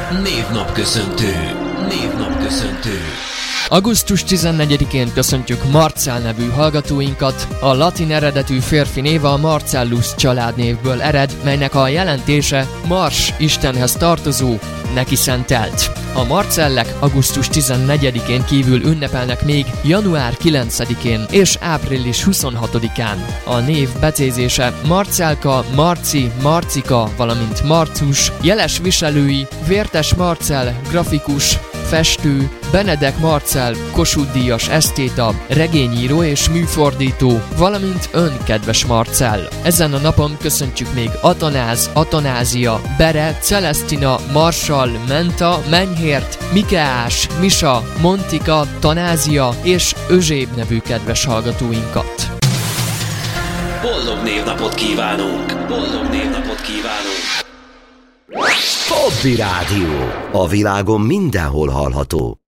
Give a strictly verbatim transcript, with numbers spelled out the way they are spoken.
Névnapköszöntő. Névnapköszöntő. augusztus tizennegyedikén köszöntjük Marcell nevű hallgatóinkat. A latin eredetű férfi néve a Marcellus családnévből ered, melynek a jelentése Mars istenhez tartozó, neki szentelt. A Marcellek augusztus tizennegyedikén kívül ünnepelnek még január kilencedikén és április huszonhatodikán. A név becézése Marcelka, Marci, Marcika, valamint Marcus, jeles viselői Vértes Marcell, grafikus, festő, Benedek Marcell, Kossuth-díjas esztéta, regényíró és műfordító, valamint ön, kedves Marcell. Ezen a napon köszöntjük még Atanáz, Atanázia, Bere, Celestina, Marsall, Menta, Menyhért, Mikeás, Misa, Montika, Tanázia és Özséb nevű kedves hallgatóinkat. Boldog névnapot kívánunk! Boldog névnapot kívánunk! Hobby Rádió. A világon mindenhol hallható.